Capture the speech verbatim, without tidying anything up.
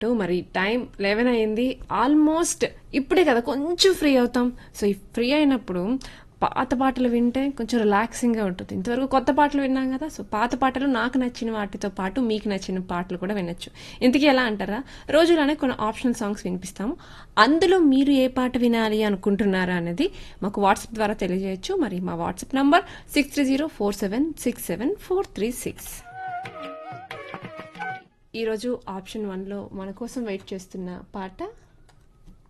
To మరి time eleven అయింది almost. ఇప్పుడే కదా కొంచెం ఫ్రీ అవుతాం. సో ఈ ఫ్రీ అయినప్పుడు పాత పాటలు వింటే కొంచెం రిలాక్సింగ్గా ఉంటుంది. ఇంతవరకు కొత్త పాటలు విన్నాం కదా, సో పాత పాటలు నాకు నచ్చిన వాటితో పాటు మీకు నచ్చిన పాటలు కూడా వినొచ్చు. ఇంతకీ ఎలా అంటారా, రోజులోనే కొన్ని ఆప్షనల్ సాంగ్స్ వినిపిస్తాము. అందులో మీరు ఏ పాట వినాలి అనుకుంటున్నారా అనేది మాకు వాట్సాప్ ద్వారా తెలియజేయచ్చు. మరి మా WhatsApp number six three zero four seven six seven four three six. ఈరోజు ఆప్షన్ వన్లో మన కోసం వెయిట్ చేస్తున్న పాట